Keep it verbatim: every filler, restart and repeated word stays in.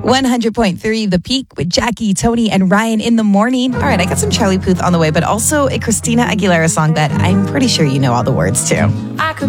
one hundred point three The Peak with Jackie, Tony, and Ryan in the morning. All right, I got some Charlie Puth on the way, but also a Christina Aguilera song that I'm pretty sure you know all the words to. I could